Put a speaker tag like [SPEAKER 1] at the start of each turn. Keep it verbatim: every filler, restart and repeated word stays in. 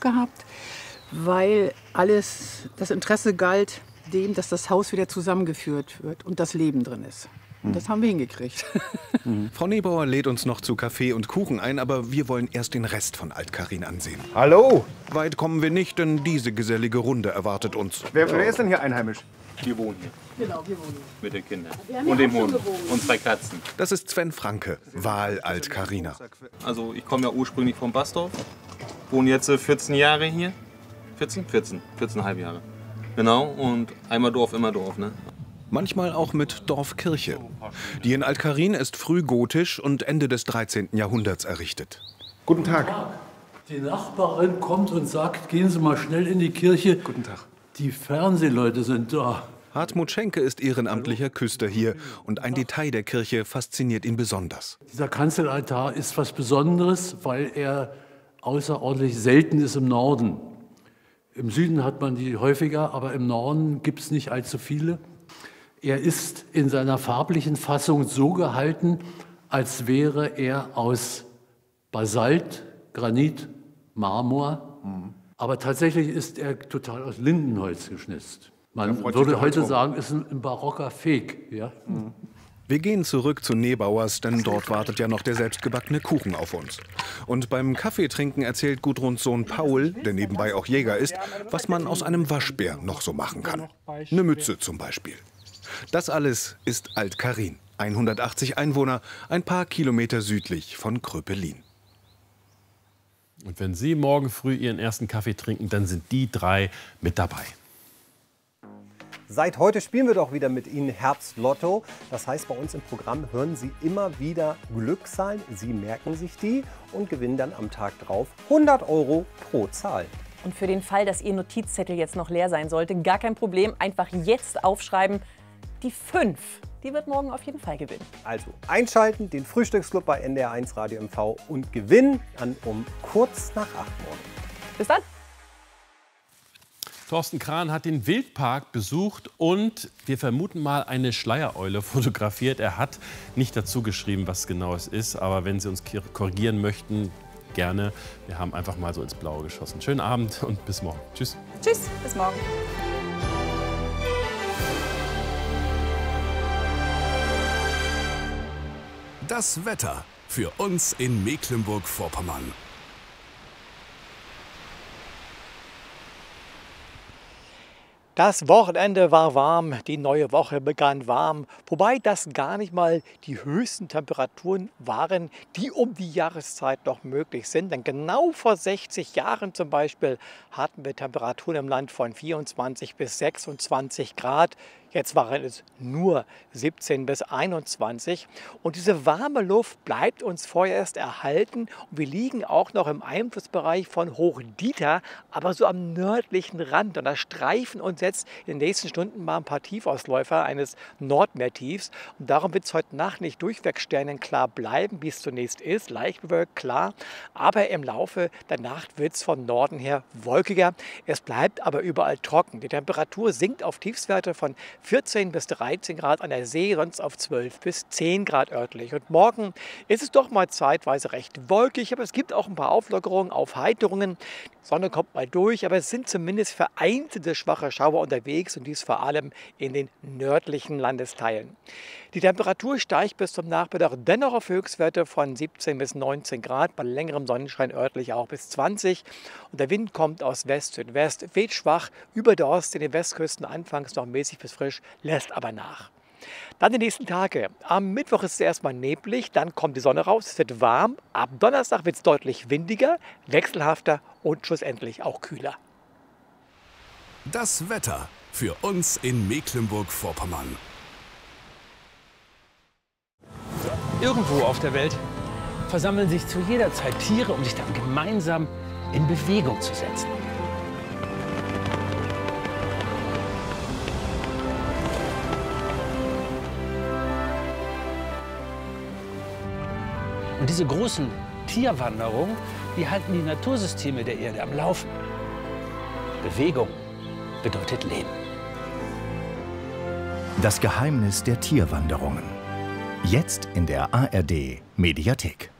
[SPEAKER 1] gehabt, weil alles, das Interesse galt dem, dass das Haus wieder zusammengeführt wird und das Leben drin ist. Und das haben wir hingekriegt.
[SPEAKER 2] Mhm. Frau Nebauer lädt uns noch zu Kaffee und Kuchen ein, aber wir wollen erst den Rest von Alt-Karin ansehen.
[SPEAKER 3] Hallo!
[SPEAKER 2] Weit kommen wir nicht, denn diese gesellige Runde erwartet uns.
[SPEAKER 3] Wer, wer ist denn hier einheimisch?
[SPEAKER 4] Wir wohnen hier.
[SPEAKER 1] Genau, wir wohnen hier.
[SPEAKER 4] Mit den Kindern. Und dem Hund. Und zwei Katzen.
[SPEAKER 2] Das ist Sven Franke, Wahl-Alt-Kariner.
[SPEAKER 4] Also ich komme ja ursprünglich vom Bastorf. Wohne jetzt vierzehn Jahre hier. vierzehn? vierzehn. vierzehn Jahre. Genau. Und einmal Dorf, immer Dorf, ne?
[SPEAKER 2] Manchmal auch mit Dorfkirche. Die in Alt-Karin ist frühgotisch und Ende des dreizehnten Jahrhunderts errichtet.
[SPEAKER 3] Guten Tag.
[SPEAKER 5] Die Nachbarin kommt und sagt, gehen Sie mal schnell in die Kirche.
[SPEAKER 3] Guten Tag.
[SPEAKER 5] Die Fernsehleute sind da.
[SPEAKER 2] Hartmut Schenke ist ehrenamtlicher Küster hier und ein Detail der Kirche fasziniert ihn besonders.
[SPEAKER 5] Dieser Kanzelaltar ist was Besonderes, weil er außerordentlich selten ist im Norden. Im Süden hat man die häufiger, aber im Norden gibt es nicht allzu viele. Er ist in seiner farblichen Fassung so gehalten, als wäre er aus Basalt, Granit, Marmor. Mhm. Aber tatsächlich ist er total aus Lindenholz geschnitzt. Man würde heute sagen, ist ein, ein barocker Feg. Ja? Mhm.
[SPEAKER 2] Wir gehen zurück zu Nebauers, denn dort wartet ja noch der selbstgebackene Kuchen auf uns. Und beim Kaffeetrinken erzählt Gudruns Sohn Paul, der nebenbei auch Jäger ist, was man aus einem Waschbär noch so machen kann. Eine Mütze zum Beispiel. Das alles ist Alt-Karin, hundertachtzig Einwohner, ein paar Kilometer südlich von Kröpelin.
[SPEAKER 6] Und wenn Sie morgen früh Ihren ersten Kaffee trinken, dann sind die drei mit dabei.
[SPEAKER 7] Seit heute spielen wir doch wieder mit Ihnen Herbstlotto. Das heißt, bei uns im Programm hören Sie immer wieder Glückszahlen. Sie merken sich die und gewinnen dann am Tag drauf hundert Euro pro Zahl.
[SPEAKER 8] Und für den Fall, dass Ihr Notizzettel jetzt noch leer sein sollte, gar kein Problem. Einfach jetzt aufschreiben. Die fünf, die wird morgen auf jeden Fall gewinnen.
[SPEAKER 7] Also einschalten, den Frühstücksclub bei N D R eins Radio M V und gewinnen dann um kurz nach acht morgen.
[SPEAKER 8] Bis dann.
[SPEAKER 6] Thorsten Kran hat den Wildpark besucht und wir vermuten mal eine Schleiereule fotografiert. Er hat nicht dazu geschrieben, was genau es ist, aber wenn Sie uns korrigieren möchten, gerne. Wir haben einfach mal so ins Blaue geschossen. Schönen Abend und bis morgen. Tschüss.
[SPEAKER 8] Tschüss, bis morgen.
[SPEAKER 9] Das Wetter für uns in Mecklenburg-Vorpommern.
[SPEAKER 10] Das Wochenende war warm, die neue Woche begann warm, wobei das gar nicht mal die höchsten Temperaturen waren, die um die Jahreszeit noch möglich sind. Denn genau vor sechzig Jahren zum Beispiel hatten wir Temperaturen im Land von vierundzwanzig bis sechsundzwanzig Grad. Jetzt waren es nur siebzehn bis einundzwanzig. Und diese warme Luft bleibt uns vorerst erhalten. Und wir liegen auch noch im Einflussbereich von Hochdieter, aber so am nördlichen Rand. Und da streifen uns jetzt in den nächsten Stunden mal ein paar Tiefausläufer eines Nordmeertiefs. Und darum wird es heute Nacht nicht durchweg sternenklar bleiben, wie es zunächst ist. Leicht bewölkt, klar. Aber im Laufe der Nacht wird es von Norden her wolkiger. Es bleibt aber überall trocken. Die Temperatur sinkt auf Tiefstwerte von vierzehn bis dreizehn Grad an der See, sonst auf zwölf bis zehn Grad örtlich. Und morgen ist es doch mal zeitweise recht wolkig, aber es gibt auch ein paar Auflockerungen, Aufheiterungen. Die Sonne kommt mal durch, aber es sind zumindest vereinzelte schwache Schauer unterwegs und dies vor allem in den nördlichen Landesteilen. Die Temperatur steigt bis zum Nachmittag dennoch auf Höchstwerte von siebzehn bis neunzehn Grad, bei längerem Sonnenschein örtlich auch bis zwanzig. Und der Wind kommt aus West-Südwest, weht schwach über Dorst in den Westküsten, anfangs noch mäßig bis frisch, lässt aber nach. Dann die nächsten Tage. Am Mittwoch ist es erstmal neblig, dann kommt die Sonne raus, es wird warm. Ab Donnerstag wird es deutlich windiger, wechselhafter und schlussendlich auch kühler.
[SPEAKER 9] Das Wetter für uns in Mecklenburg-Vorpommern.
[SPEAKER 11] Irgendwo auf der Welt versammeln sich zu jeder Zeit Tiere, um sich dann gemeinsam in Bewegung zu setzen. Und diese großen Tierwanderungen, die halten die Natursysteme der Erde am Laufen. Bewegung bedeutet Leben.
[SPEAKER 12] Das Geheimnis der Tierwanderungen. Jetzt in der A R D Mediathek.